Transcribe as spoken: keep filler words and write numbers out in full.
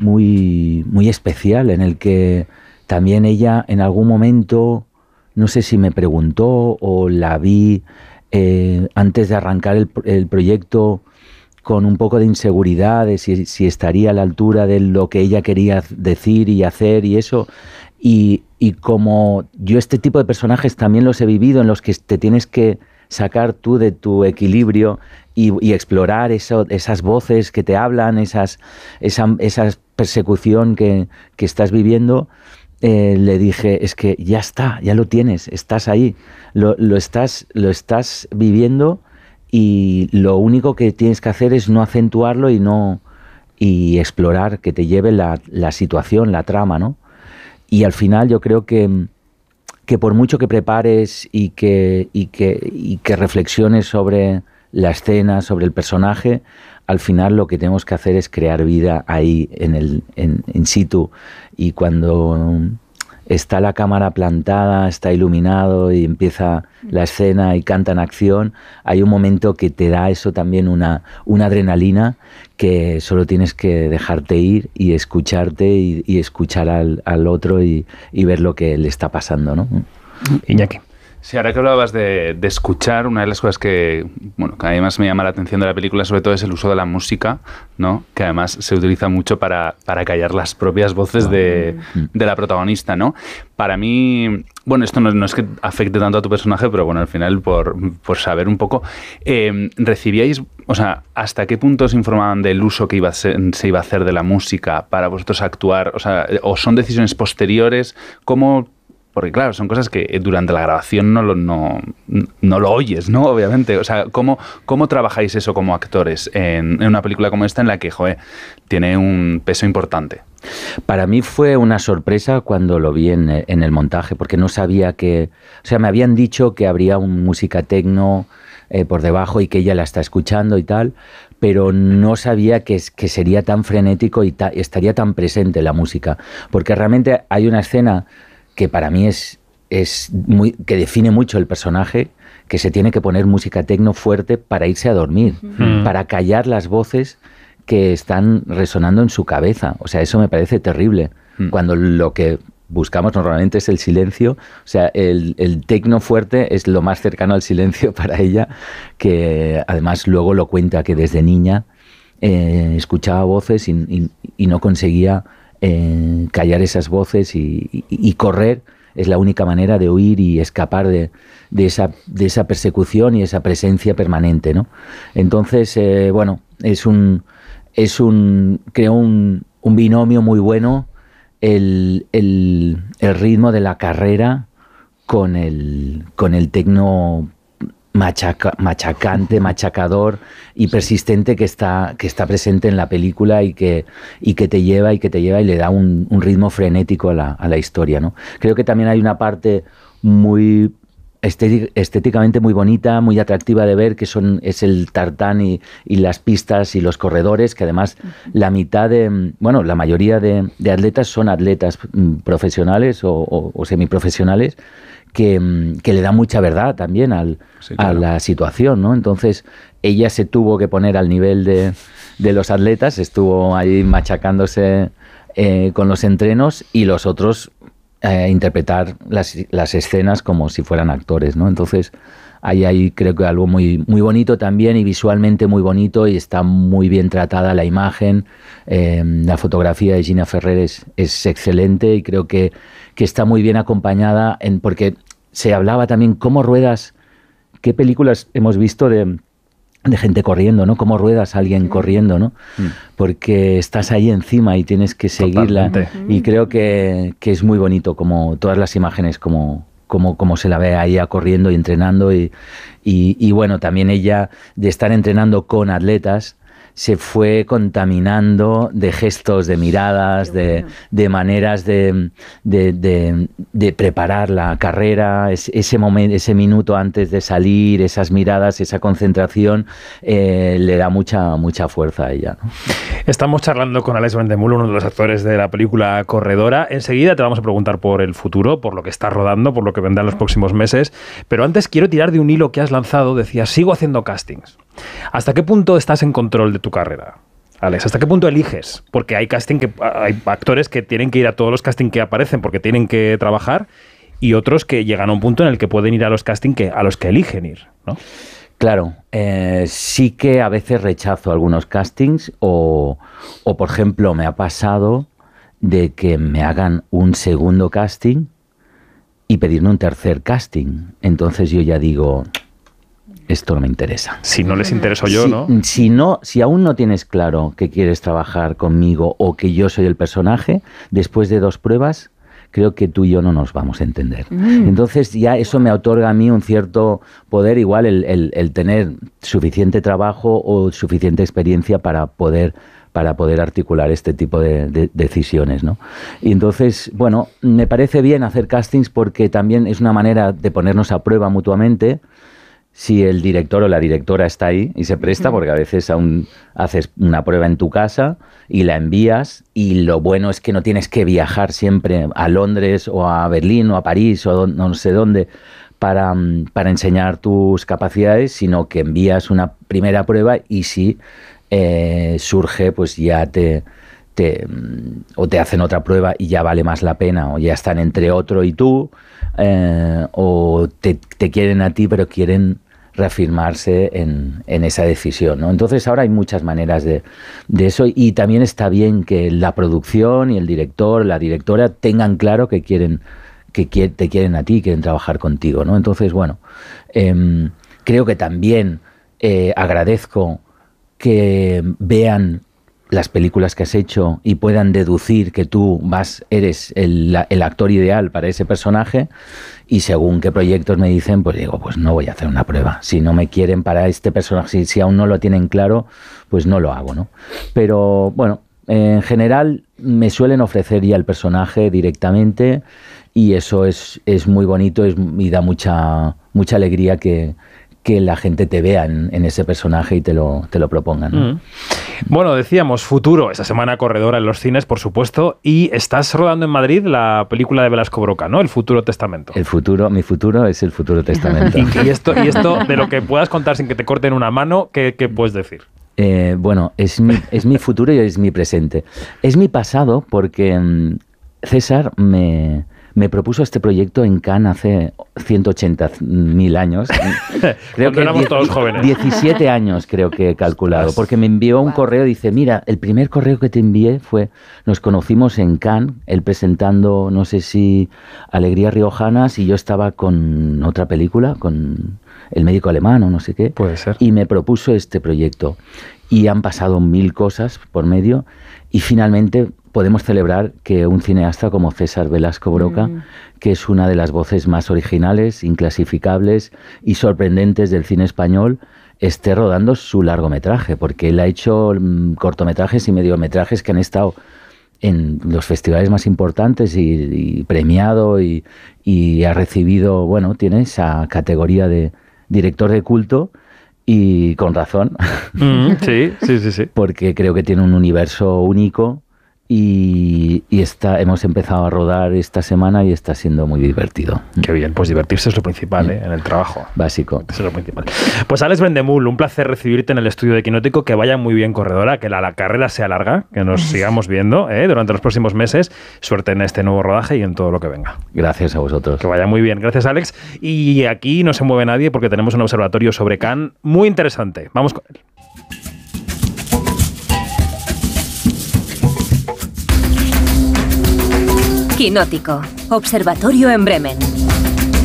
muy, muy especial, en el que también ella en algún momento, no sé si me preguntó o la vi eh, antes de arrancar el, el proyecto, con un poco de inseguridad de si, si estaría a la altura de lo que ella quería decir y hacer y eso. Y, y como yo este tipo de personajes también los he vivido, en los que te tienes que sacar tú de tu equilibrio y, y explorar eso, esas voces que te hablan, esas, esa, esa persecución que, que estás viviendo, eh, le dije, es que ya está, ya lo tienes, estás ahí, lo, lo, estás, lo estás viviendo. Y lo único que tienes que hacer es no acentuarlo y no y explorar, que te lleve la, la situación, la trama, ¿no? Y al final yo creo que, que por mucho que prepares y que, y, que, y que reflexiones sobre la escena, sobre el personaje, al final lo que tenemos que hacer es crear vida ahí en el en, in situ. Y cuando está la cámara plantada, está iluminado y empieza la escena y canta en acción, hay un momento que te da eso también una, una adrenalina que solo tienes que dejarte ir y escucharte y, y escuchar al, al otro y, y ver lo que le está pasando, ¿no? Iñaki. Sí, ahora que hablabas de, de escuchar, una de las cosas que, bueno, que además me llama la atención de la película sobre todo es el uso de la música, ¿no? Que además se utiliza mucho para, para callar las propias voces de, de la protagonista, ¿no? Para mí, bueno, esto no, no es que afecte tanto a tu personaje, pero bueno, al final por, por saber un poco, eh, ¿recibíais, o sea, hasta qué punto os informaban del uso que iba a ser, se iba a hacer de la música para vosotros actuar? O sea, ¿o son decisiones posteriores? ¿Cómo...? Porque claro, son cosas que durante la grabación no lo, no, no lo oyes, ¿no? Obviamente. O sea, ¿cómo, cómo trabajáis eso como actores en, en una película como esta en la que, joder, tiene un peso importante? Para mí fue una sorpresa cuando lo vi en, en el montaje, porque no sabía que... O sea, me habían dicho que habría un música techno eh, por debajo y que ella la está escuchando y tal, pero no sabía que, que sería tan frenético y ta, estaría tan presente la música. Porque realmente hay una escena que para mí es, es muy, que define mucho el personaje, que se tiene que poner música techno fuerte para irse a dormir, mm. para callar las voces que están resonando en su cabeza. O sea, eso me parece terrible. Mm. Cuando lo que buscamos normalmente es el silencio, o sea, el, el techno fuerte es lo más cercano al silencio para ella, que además luego lo cuenta que desde niña eh, escuchaba voces y, y, y no conseguía Eh, callar esas voces y, y, y correr es la única manera de huir y escapar de, de, esa, de esa persecución y esa presencia permanente, ¿no? Entonces, eh, bueno, es un, es un creo un, un binomio muy bueno el, el, el ritmo de la carrera con el, con el tecno machaca, machacante, machacador y persistente que está, que está presente en la película y que, y que te lleva y que te lleva y le da un, un ritmo frenético a la, a la historia, ¿no? Creo que también hay una parte muy estéticamente muy bonita, muy atractiva de ver, que son es el tartán y, y las pistas y los corredores, que además la mitad de, bueno, la mayoría de, de atletas son atletas profesionales o, o, o semiprofesionales, que, que le da mucha verdad también al, sí, claro. a la situación, ¿no? Entonces ella se tuvo que poner al nivel de, de los atletas, estuvo ahí machacándose eh, con los entrenos, y los otros eh, interpretar las, las escenas como si fueran actores, ¿no? Entonces ahí hay creo que algo muy, muy bonito también, y visualmente muy bonito, y está muy bien tratada la imagen. Eh, la fotografía de Gina Ferrer es, es excelente, y creo que, que está muy bien acompañada, en, porque se hablaba también cómo ruedas, qué películas hemos visto de, de gente corriendo, ¿no? Cómo ruedas a alguien corriendo, ¿no? Mm. Porque estás ahí encima y tienes que seguirla. Totalmente. Y creo que, que es muy bonito, como todas las imágenes, como... Como, como se la ve ahí corriendo y entrenando, y, y, y bueno, también ella, de estar entrenando con atletas, se fue contaminando de gestos, de miradas, de, de maneras de, de, de, de preparar la carrera, ese momento, ese minuto antes de salir, esas miradas, esa concentración, eh, le da mucha, mucha fuerza a ella, ¿no? Estamos charlando con Alex Vendemul, uno de los actores de la película Corredora. Enseguida te vamos a preguntar por el futuro, por lo que está rodando, por lo que vendrá en los próximos meses. Pero antes quiero tirar de un hilo que has lanzado. Decías, sigo haciendo castings. ¿Hasta qué punto estás en control de tu carrera? Alex, ¿hasta qué punto eliges? Porque hay casting que hay actores que tienen que ir a todos los castings que aparecen porque tienen que trabajar y otros que llegan a un punto en el que pueden ir a los castings que, a los que eligen ir, ¿no? Claro, eh, sí que a veces rechazo algunos castings o, o, por ejemplo, me ha pasado de que me hagan un segundo casting y pedirme un tercer casting. Entonces yo ya digo, esto no me interesa. Si no les intereso yo, si, ¿no? Si no, si aún no tienes claro que quieres trabajar conmigo o que yo soy el personaje, después de dos pruebas, creo que tú y yo no nos vamos a entender. Mm. Entonces ya eso me otorga a mí un cierto poder, igual el, el, el tener suficiente trabajo o suficiente experiencia para poder para poder articular este tipo de, de decisiones, ¿no? Y entonces, bueno, me parece bien hacer castings porque también es una manera de ponernos a prueba mutuamente. Si el director o la directora está ahí y se presta, porque a veces aún haces una prueba en tu casa y la envías, y lo bueno es que no tienes que viajar siempre a Londres o a Berlín o a París o no sé dónde para, para enseñar tus capacidades, sino que envías una primera prueba y si eh, surge, pues ya te... Te, o te hacen otra prueba y ya vale más la pena, o ya están entre otro y tú, eh, o te, te quieren a ti pero quieren reafirmarse en, en esa decisión, ¿no? Entonces ahora hay muchas maneras de, de eso, y también está bien que la producción y el director, la directora tengan claro que quieren que quier, te quieren a ti, quieren trabajar contigo, ¿no? Entonces, bueno, eh, creo que también eh, agradezco que vean las películas que has hecho y puedan deducir que tú vas, eres el, el actor ideal para ese personaje, y según qué proyectos me dicen, pues digo, pues no voy a hacer una prueba. Si no me quieren para este personaje, si, si aún no lo tienen claro, pues no lo hago, ¿no? Pero bueno, en general me suelen ofrecer ya el personaje directamente, y eso es, es muy bonito es, y da mucha, mucha alegría que que la gente te vea en, en ese personaje y te lo, te lo propongan, ¿no? Mm. Bueno, decíamos, futuro, esta semana corredora en los cines, por supuesto, y estás rodando en Madrid la película de Velasco Broca, ¿no? El Futuro Testamento. El futuro, mi futuro es el Futuro Testamento. y, y, esto, y esto, de lo que puedas contar sin que te corten una mano, ¿qué, qué puedes decir? Eh, bueno, es mi, es mi futuro y es mi presente. Es mi pasado porque um, César me... me propuso este proyecto en Cannes hace ciento ochenta mil años. Creo que éramos todos jóvenes. diecisiete años creo que he calculado, porque me envió un correo, dice, mira, el primer correo que te envié fue, nos conocimos en Cannes, él presentando, no sé si Alegrías Riojanas, y yo estaba con otra película, con El médico alemán o no sé qué. Puede ser. Y me propuso este proyecto. Y han pasado mil cosas por medio, y finalmente podemos celebrar que un cineasta como César Velasco Broca, mm. que es una de las voces más originales, inclasificables y sorprendentes del cine español, esté rodando su largometraje, porque él ha hecho mm, cortometrajes y mediometrajes que han estado en los festivales más importantes y, y premiado y, y ha recibido, bueno, tiene esa categoría de director de culto, y con razón. Mm, sí, sí, sí, sí. Porque creo que tiene un universo único. Y, y está, hemos empezado a rodar esta semana y está siendo muy divertido. Qué bien, pues divertirse es lo principal, ¿eh? En el trabajo. Básico. Eso es lo principal. Pues Alex Vendemul, un placer recibirte en el estudio de Quinótico, que vaya muy bien, corredora, que la, la carrera sea larga, que nos sigamos viendo ¿eh? durante los próximos meses. Suerte en este nuevo rodaje y en todo lo que venga. Gracias a vosotros. Que vaya muy bien. Gracias, Alex. Y aquí no se mueve nadie porque tenemos un observatorio sobre Cannes muy interesante. Vamos con él. Quinótico, observatorio en Bremen.